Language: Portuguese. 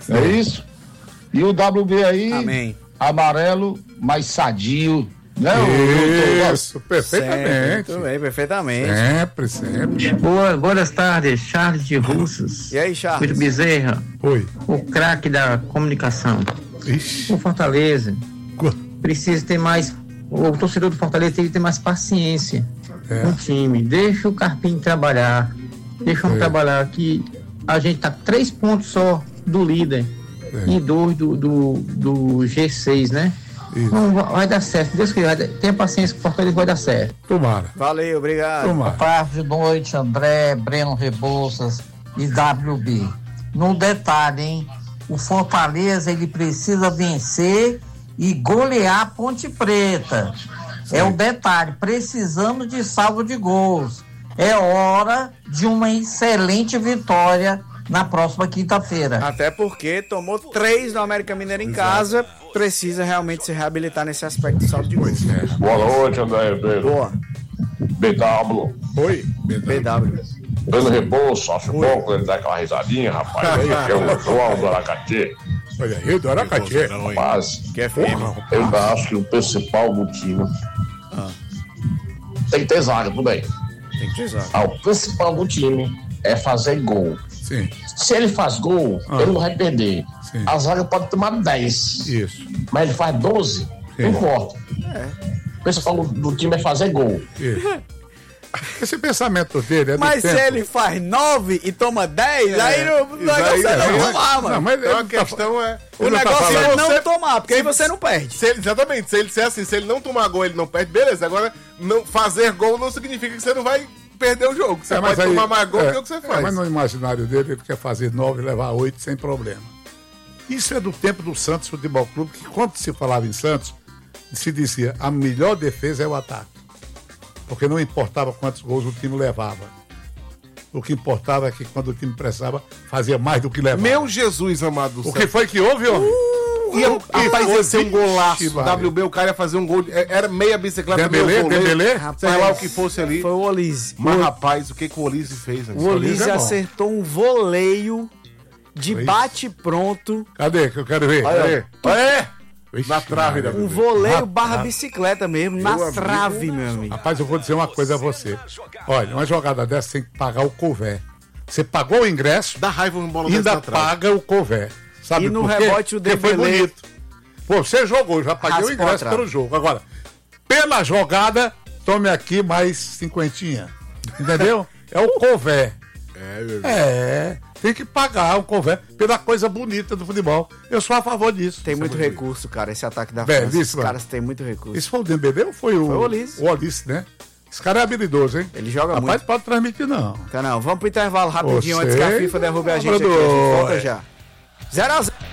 É isso? E o WB aí, amém, amarelo, mais sadio, né? Isso, perfeitamente. Tudo bem, perfeitamente. Sempre. Boas tardes, Charles de Russas. E aí, Charles? Pedro Bezerra, Oi. o craque da comunicação. Ixi. O Fortaleza precisa ter mais, o torcedor do Fortaleza tem que ter mais paciência no time. Deixa o Carpinho trabalhar. Deixa ele trabalhar, que a gente tá 3 pontos só do líder e 2 do G6, né? Então vai dar certo. Deus que tenha paciência que o Fortaleza vai dar certo. Tomara. Valeu, obrigado. Boa noite, André, Breno Rebouças e WB. No detalhe, hein? O Fortaleza, ele precisa vencer e golear a Ponte Preta. É o detalhe. Precisamos de saldo de gols. É hora de uma excelente vitória na próxima quinta-feira. Até porque tomou 3 no América Mineiro em casa, precisa realmente se reabilitar nesse aspecto de saldo de gols. Boa noite, André Ribeiro. Boa. BW. Oi, BW. Breno Rebouças, acho bom quando ele dá aquela risadinha, rapaz. Aí que é o João do Aracati. Olha aí, do Aracati. Mas, Que é firme. eu ainda acho que o principal do time tem que ter zaga, tudo bem. Tem que usar. O principal do time é fazer gol. Sim. Se ele faz gol, ele não vai perder. Sim. A zaga pode tomar 10. Isso. Mas ele faz 12, não importa. O principal do time é fazer gol. Isso. Esse pensamento dele é do Mas tempo. se ele faz 9 e toma 10, aí o negócio é não tomar, mano. Não, mas Então a questão é. O negócio é não você- tomar, porque aí você não perde. Exatamente, se ele disser assim, se ele não tomar gol, ele não perde, beleza. Agora, não, fazer gol não significa que você não vai perder o jogo. Você mas pode aí- tomar mais gol que o que você faz. Mas no imaginário dele, ele quer fazer 9 e levar 8 sem problema. Isso é do tempo do Santos Futebol Clube, que quando se falava em Santos, se dizia a melhor defesa é o ataque. Porque não importava quantos gols o time levava. O que importava é que quando o time precisava, fazia mais do que levava. Meu Jesus amado do O céu. que foi que houve, homem? Rapaz, ia ser um golaço. Vixe, Maria. WB, o cara ia fazer um gol. Era meia bicicleta, meio Dembélé? sei Rapaz, lá o que fosse ali. Foi o Olise. Mas, rapaz, o que o Olise fez? O Olise é bom. acertou um voleio de Foi bate-pronto. Cadê? Que eu quero ver. Cadê? Vixe, Na trave, Maria. né? Um voleio Rapaz. barra bicicleta mesmo, na trave, meu amigo. Rapaz, eu vou dizer uma coisa a você. Olha, uma jogada dessa tem que pagar o couvert. Você pagou o ingresso, Dá raiva uma bola dessa ainda na trave. paga o couvert. Sabe E no por quê? rebote o Porque foi Dembélé- bonito. Pô, você jogou, eu já paguei Raspou o a ingresso trave. pelo jogo. Agora, pela jogada, tome aqui mais 50. Entendeu? É o couvert. Tem que pagar o couvert pela coisa bonita do futebol. Eu sou a favor disso. Tem muito recurso, cara, esse ataque da Velho, França. Os isso, mano. caras têm muito recurso. Isso foi o Dembélé ou foi o... Foi o Olise. O Olise, né? Esse cara é habilidoso, hein? Ele joga Rapaz, muito. pode transmitir, não. Tá, não. Vamos pro intervalo rapidinho Você antes que a FIFA derrube a gente aqui. A gente volta já. 0-0.